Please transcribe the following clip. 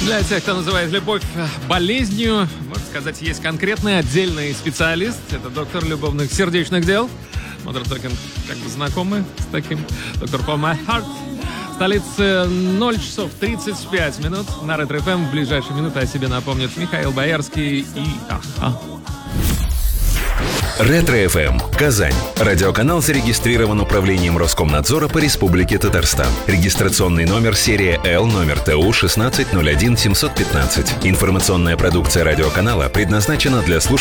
Для тех, кто называет любовь болезнью, можно сказать, есть конкретный отдельный специалист. Это доктор любовных сердечных дел. Модер Токен как бы знакомы с таким. Доктор For My Heart. В столице 0 часов 35 минут. На Ретро-ФМ в ближайшие минуты о себе напомнят Михаил Боярский и Аха. Ретро-ФМ. Казань. Радиоканал зарегистрирован Управлением Роскомнадзора по Республике Татарстан. Регистрационный номер серия Л, номер ТУ 1601 715. Информационная продукция радиоканала предназначена для слушателей